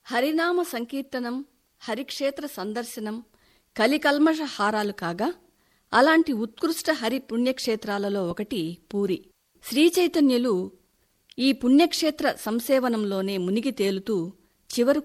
హరినామ సంకీర్తనం, హరిక్షేత్ర సందర్శనం కలికల్మష హారాలు కాగా, అలాంటి ఉత్కృష్ట హరి పుణ్యక్షేత్రాలలో ఒకటి పూరి. శ్రీచైతన్యులు ఈ పుణ్యక్షేత్ర సంసేవనంలోనే మునిగి తేలుతూ చివరకు